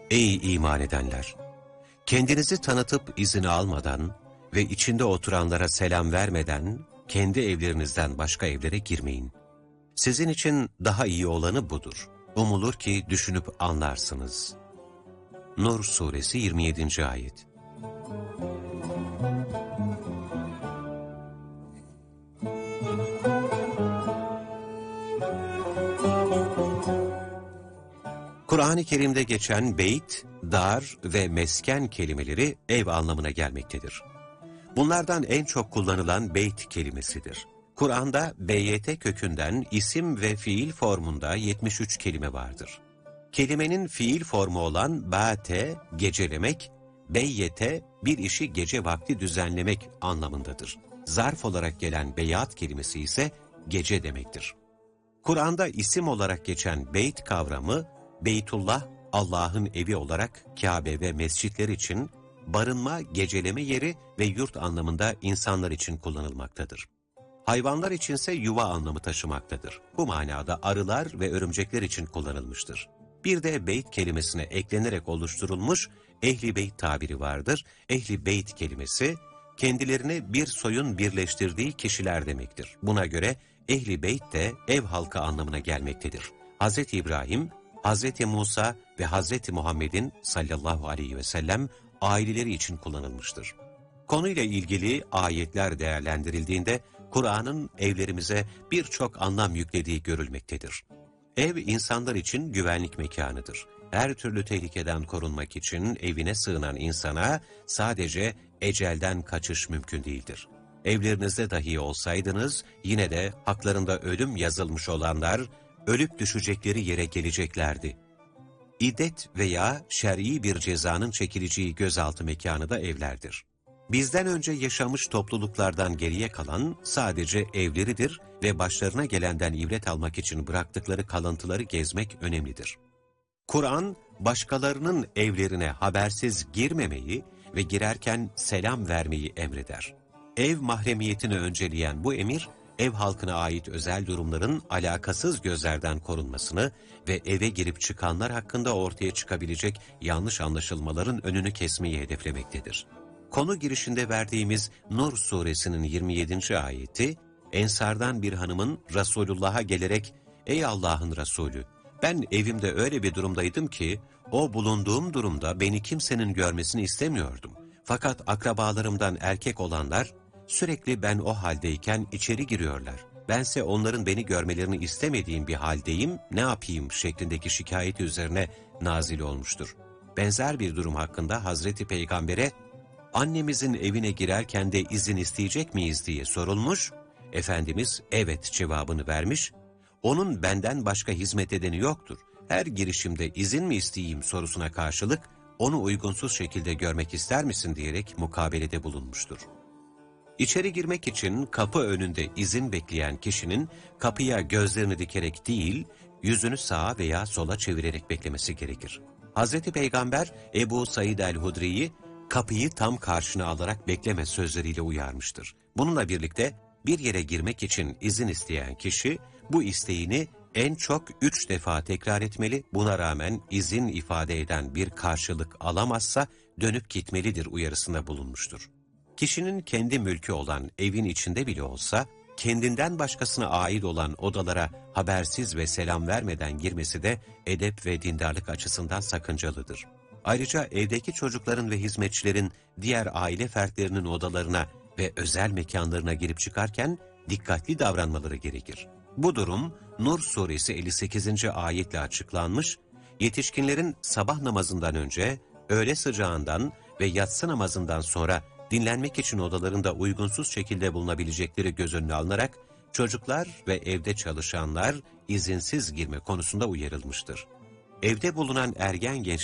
Ey iman edenler! Kendinizi tanıtıp izin almadan ve içinde oturanlara selam vermeden kendi evlerinizden başka evlere girmeyin. Sizin için daha iyi olanı budur. Umulur ki düşünüp anlarsınız. Nur Suresi 27. Ayet. Kur'an-ı Kerim'de geçen beyt, dar ve mesken kelimeleri ev anlamına gelmektedir. Bunlardan en çok kullanılan beyt kelimesidir. Kur'an'da BYT kökünden isim ve fiil formunda 73 kelime vardır. Kelimenin fiil formu olan bate, gecelemek, beyyete, bir işi gece vakti düzenlemek anlamındadır. Zarf olarak gelen beyat kelimesi ise gece demektir. Kur'an'da isim olarak geçen beyt kavramı, Beytullah, Allah'ın evi olarak Kabe ve mescitler için barınma, geceleme yeri ve yurt anlamında insanlar için kullanılmaktadır. Hayvanlar içinse yuva anlamı taşımaktadır. Bu manada arılar ve örümcekler için kullanılmıştır. Bir de beyt kelimesine eklenerek oluşturulmuş ehli beyt tabiri vardır. Ehli beyt kelimesi kendilerini bir soyun birleştirdiği kişiler demektir. Buna göre ehli beyt de ev halkı anlamına gelmektedir. Hz. İbrahim, Hz. Musa ve Hz. Muhammed'in sallallahu aleyhi ve sellem aileleri için kullanılmıştır. Konuyla ilgili ayetler değerlendirildiğinde Kur'an'ın evlerimize birçok anlam yüklediği görülmektedir. Ev insanlar için güvenlik mekanıdır. Her türlü tehlikeden korunmak için evine sığınan insana sadece ecelden kaçış mümkün değildir. Evlerinizde dahi olsaydınız yine de haklarında ölüm yazılmış olanlar ölüp düşecekleri yere geleceklerdi. İddet veya şer'i bir cezanın çekileceği gözaltı mekanı da evlerdir. Bizden önce yaşamış topluluklardan geriye kalan sadece evleridir ve başlarına gelenden ibret almak için bıraktıkları kalıntıları gezmek önemlidir. Kur'an, başkalarının evlerine habersiz girmemeyi ve girerken selam vermeyi emreder. Ev mahremiyetini önceleyen bu emir, ev halkına ait özel durumların alakasız gözlerden korunmasını ve eve girip çıkanlar hakkında ortaya çıkabilecek yanlış anlaşılmaların önünü kesmeyi hedeflemektedir. Konu girişinde verdiğimiz Nur Suresinin 27. ayeti, Ensardan bir hanımın Resulullah'a gelerek, "Ey Allah'ın Resulü, ben evimde öyle bir durumdaydım ki, o bulunduğum durumda beni kimsenin görmesini istemiyordum. Fakat akrabalarımdan erkek olanlar, sürekli ben o haldeyken içeri giriyorlar. Bense onların beni görmelerini istemediğim bir haldeyim, ne yapayım?" şeklindeki şikayeti üzerine nazil olmuştur. Benzer bir durum hakkında Hazreti Peygamber'e, "Annemizin evine girerken de izin isteyecek miyiz?" diye sorulmuş, Efendimiz evet cevabını vermiş, "Onun benden başka hizmet edeni yoktur. Her girişimde izin mi isteyeyim?" sorusuna karşılık, "Onu uygunsuz şekilde görmek ister misin?" diyerek mukabelede bulunmuştur. İçeri girmek için kapı önünde izin bekleyen kişinin kapıya gözlerini dikerek değil, yüzünü sağa veya sola çevirerek beklemesi gerekir. Hz. Peygamber Ebu Said el-Hudri'yi kapıyı tam karşına alarak bekleme sözleriyle uyarmıştır. Bununla birlikte bir yere girmek için izin isteyen kişi bu isteğini en çok 3 defa tekrar etmeli, buna rağmen izin ifade eden bir karşılık alamazsa dönüp gitmelidir uyarısında bulunmuştur. Kişinin kendi mülkü olan evin içinde bile olsa, kendinden başkasına ait olan odalara habersiz ve selam vermeden girmesi de edep ve dindarlık açısından sakıncalıdır. Ayrıca evdeki çocukların ve hizmetçilerin diğer aile fertlerinin odalarına ve özel mekanlarına girip çıkarken dikkatli davranmaları gerekir. Bu durum Nur Suresi 58. ayetle açıklanmış, yetişkinlerin sabah namazından önce, öğle sıcağından ve yatsı namazından sonra dinlenmek için odalarında uygunsuz şekilde bulunabilecekleri göz önüne alınarak çocuklar ve evde çalışanlar izinsiz girme konusunda uyarılmıştır. Evde bulunan ergen gençler